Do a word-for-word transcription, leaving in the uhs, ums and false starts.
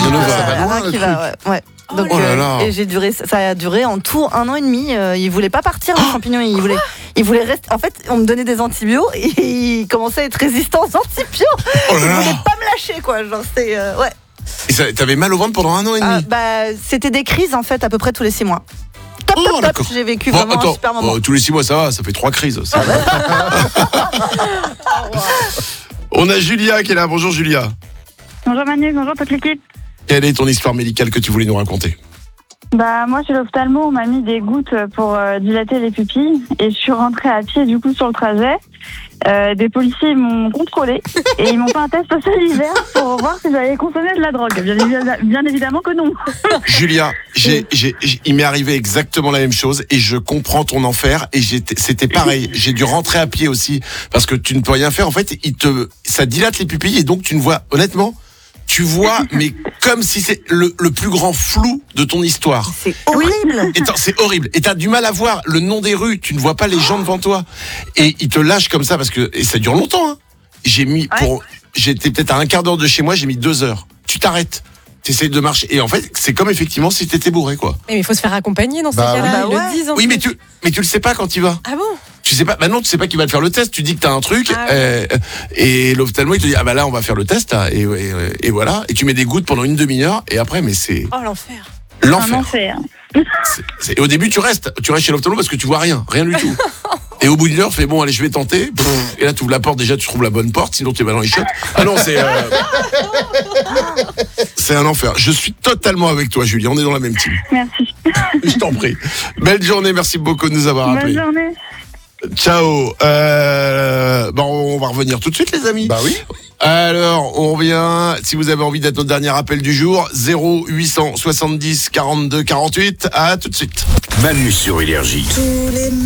Ça ne va. euh, loin, rien le qui va, ouais, ouais. Donc, Oh là euh, là. et j'ai duré, ça a duré en tout un an et demi. Euh, il voulait pas partir, le champignon. Il voulait, il voulait rester. En fait, on me donnait des antibiotiques et il commençait à être résistant aux antibiotiques. Oh là Il là. voulait pas me lâcher, quoi. Genre, c'était, euh, ouais. Et ça- t'avais mal au ventre pendant un an et demi. Ah, bah, c'était des crises en fait, à peu près tous les six mois. Top, Oh, top, top. d'accord. J'ai vécu Bon, vraiment attends, un super moment. oh, tous les six mois, ça va, ça fait trois crises. ça va. On a Julia qui est là. Bonjour Julia. Bonjour Manu, bonjour toute l'équipe. Quelle est ton histoire médicale que tu voulais nous raconter? Bah moi chez l'ophtalmo on m'a mis des gouttes pour euh, dilater les pupilles et je suis rentrée à pied du coup sur le trajet. Euh, des policiers m'ont contrôlé et ils m'ont fait un test salivaire pour voir si j'avais consommé de la drogue. Bien, évi- bien évidemment que non. Julia, j'ai, j'ai, j'ai- il m'est arrivé exactement la même chose et je comprends ton enfer et j'étais, c'était pareil. J'ai dû rentrer à pied aussi parce que tu ne peux rien faire. En fait, il te, ça dilate les pupilles et donc tu ne vois, honnêtement, tu vois, mais comme si c'est le, le plus grand flou de ton histoire. C'est horrible. Et t'as- c'est horrible. Et t'as du mal à voir le nom des rues. Tu ne vois pas les gens devant toi. Et ils te lâchent comme ça parce que et ça dure longtemps. Hein. J'ai mis pour, j'étais peut-être à un quart d'heure de chez moi. J'ai mis deux heures. Tu t'arrêtes. T'essayes de marcher. Et en fait, c'est comme effectivement si t'étais bourré, quoi. Mais il faut se faire accompagner dans ces Bah cas-là. oui. Ils Bah ouais. le disent. en Oui, mais plus. tu, mais tu le sais pas quand il va. Ah bon? Tu sais pas. Bah non, tu sais pas qui va te faire le test. Tu dis que t'as un truc. Ah euh, et l'ophtalmo il te dit ah bah là on va faire le test. Là, et, et, et voilà. Et tu mets des gouttes pendant une demi-heure. Et après, mais c'est Oh l'enfer. Un l'enfer. enfer. C'est- c'est- Et au début, tu restes, tu restes chez l'ophtalmo parce que tu vois rien, rien du tout. Et au bout d'une heure, tu fais bon, allez, je vais tenter. Pff, et là, tu ouvres la porte, déjà, tu trouves la bonne porte, sinon tu es mal dans les chiottes. Ah non, c'est. euh, C'est un enfer. Je suis totalement avec toi, Julie. On est dans la même team. Merci. Je t'en prie. Belle journée, merci beaucoup de nous avoir Bonne appelés. journée. Ciao. Euh... Bon, on va revenir tout de suite, les amis. Bah oui. Alors, on revient. Si vous avez envie d'être notre dernier appel du jour, zéro huit cent soixante-dix quarante-deux quarante-huit. À tout de suite. Manu sur Énergie. Tous les